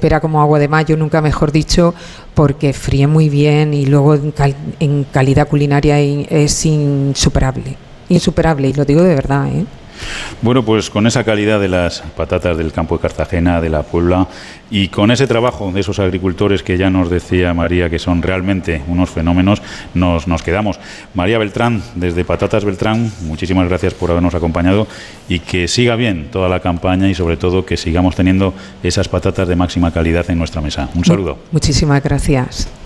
espera como agua de mayo, nunca mejor dicho, porque fríe muy bien y luego en calidad culinaria es insuperable, y lo digo de verdad, ¿eh? Bueno, pues con esa calidad de las patatas del campo de Cartagena, de la Puebla, y con ese trabajo de esos agricultores que ya nos decía María que son realmente unos fenómenos, nos quedamos. María Beltrán, desde Patatas Beltrán, muchísimas gracias por habernos acompañado y que siga bien toda la campaña y sobre todo que sigamos teniendo esas patatas de máxima calidad en nuestra mesa. Un saludo. Muchísimas gracias.